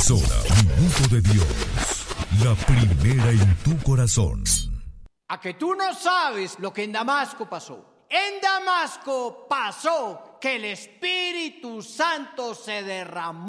Emisora Minuto de Dios, la primera en tu corazón. A que tú no sabes lo que en Damasco pasó. En Damasco pasó que el Espíritu Santo se derramó